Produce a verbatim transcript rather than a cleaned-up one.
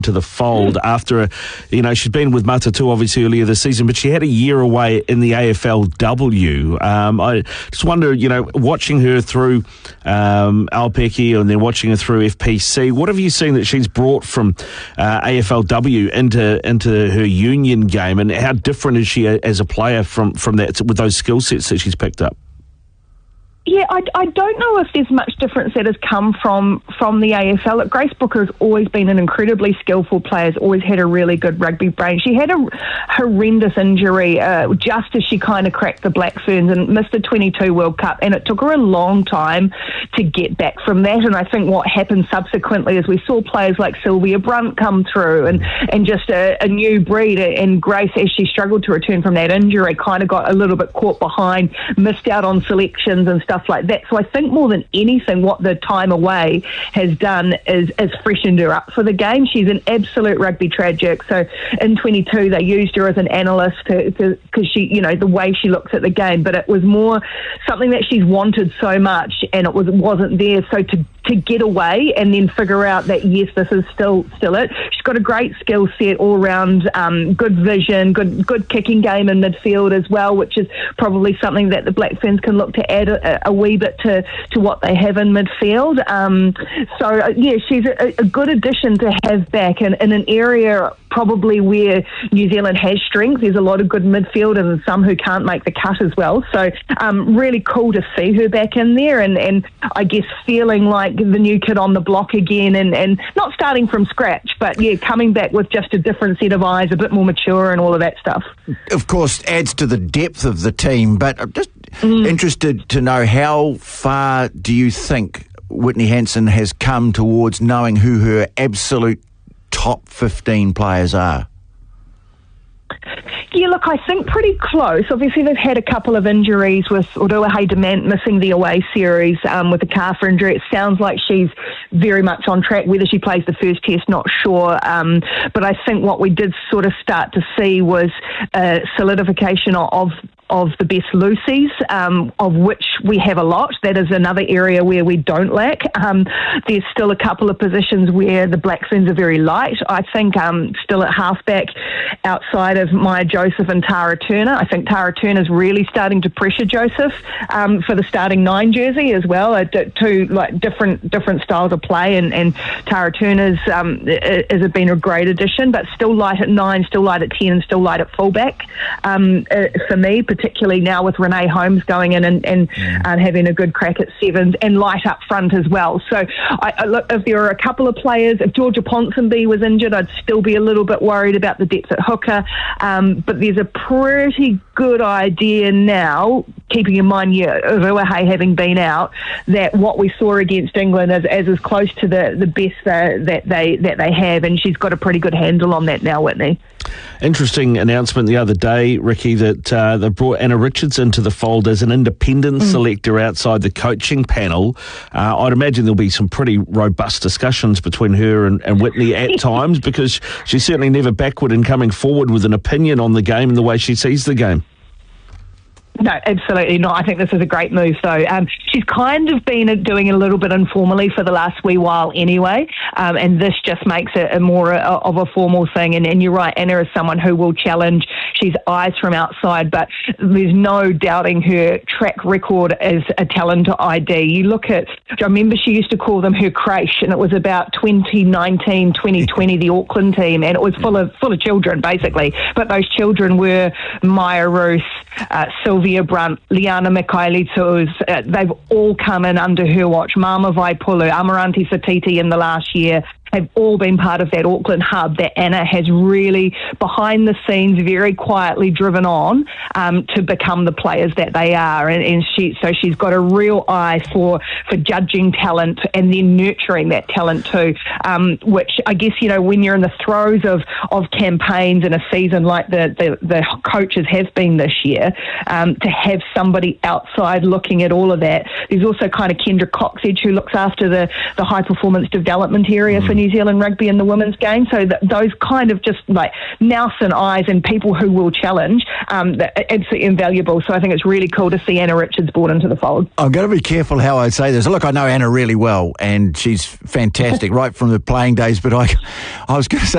to the fold after, a, you know, she'd been with Matatu obviously earlier this season, but she had a year away in the A F L W. Um, I just wonder, you know, watching her through um, Aupiki and then watching her through F P C, what have you seen that she's brought from uh, A F L W into into her union game, and how different is she as a player from, from that with those skill sets that she's picked up? Yeah, I, I don't know if there's much difference that has come from, from the A F L. Look, Grace Booker has always been an incredibly skillful player, has always had a really good rugby brain. She had a horrendous injury uh, just as she kind of cracked the Black Ferns and missed the twenty-two World Cup, and it took her a long time to get back from that. And I think what happened subsequently is we saw players like Sylvia Brunt come through and, and just a, a new breed, and Grace, as she struggled to return from that injury, kind of got a little bit caught behind, missed out on selections and stuff like that. So I think more than anything what the time away has done is, is freshened her up for the game. She's an absolute rugby tragic. So in twenty-two they used her as an analyst because she, you know, the way she looks at the game, but it was more something that she's wanted so much and it was, wasn't there. So to to get away and then figure out that, yes, this is still still it. She's got a great skill set all round, um, good vision, good good kicking game in midfield as well, which is probably something that the Black Ferns can look to add a, a wee bit to, to what they have in midfield. Um, so, uh, yeah, she's a, a good addition to have back in, in an area probably where New Zealand has strength. There's a lot of good midfield and some who can't make the cut as well. So um, really cool to see her back in there and, and I guess feeling like the new kid on the block again and, and not starting from scratch, but yeah, coming back with just a different set of eyes, a bit more mature and all of that stuff. Of course, adds to the depth of the team, but I'm just mm. interested to know how far do you think Whitney Hansen has come towards knowing who her absolute top fifteen players are? Yeah, look, I think pretty close. Obviously, they've had a couple of injuries with Uruahei Demant missing the away series um, with a calf injury. It sounds like she's very much on track. Whether she plays the first test, not sure. Um, but I think what we did sort of start to see was uh, solidification of of the best Lucies, um, of which we have a lot. That is another area where we don't lack. Um, there's still a couple of positions where the Black Ferns are very light. I think um, still at halfback, outside of Maya Joseph and Tara Turner. I think Tara Turner's really starting to pressure Joseph um, for the starting nine jersey as well. Uh, two like different different styles of play, and, and Tara Turner's um, has been a great addition, but still light at nine, still light at ten, and still light at fullback um, uh, for me, particularly now with Renee Holmes going in and, and, mm. and having a good crack at sevens and light up front as well. So I, I look, if there are a couple of players, if Georgia Ponsonby was injured, I'd still be a little bit worried about the depth at hooker. Um, but there's a pretty good idea now, keeping in mind yeah, Ruahei having been out, that what we saw against England is, is as close to the, the best uh, that they that they have, and she's got a pretty good handle on that now, Whitney. Interesting announcement the other day, Ricky, that uh, they brought Anna Richards into the fold as an independent mm. selector outside the coaching panel. Uh, I'd imagine there'll be some pretty robust discussions between her and, and Whitney at times, because she's certainly never backward in coming forward with an opinion on the game and the way she sees the game. No, absolutely not. I think this is a great move, though. Um, she's kind of been doing it a little bit informally for the last wee while anyway, um, and this just makes it a more uh, of a formal thing. And, and you're right, Anna is someone who will challenge. She's eyes from outside, but there's no doubting her track record as a talent I D. You look at, I remember she used to call them her creche, and it was about twenty nineteen, twenty twenty, the Auckland team, and it was full of full of children, basically. But those children were Maya Ruth, uh, Sylvia Brunt, Liana Mikhailitos, uh, they've all come in under her watch. Mama Vaipulu, Amaranti Satiti in the last year have all been part of that Auckland hub that Anna has really, behind the scenes, very quietly driven on um, to become the players that they are. And, and she, so she's got a real eye for, for judging talent and then nurturing that talent too, um, which I guess, you know, when you're in the throes of, of campaigns in a season like the, the, the coaches have been this year, um, to have somebody outside looking at all of that. There's also kind of Kendra Coxedge, who looks after the, the high performance development area mm. for New Zealand rugby in the women's game. So that those kind of just like nous and eyes and people who will challenge, um, absolutely invaluable. So I think it's really cool to see Anna Richards brought into the fold. I'm going to be careful how I say this. Look, I know Anna really well, and she's fantastic right from the playing days, but I, I was going to say,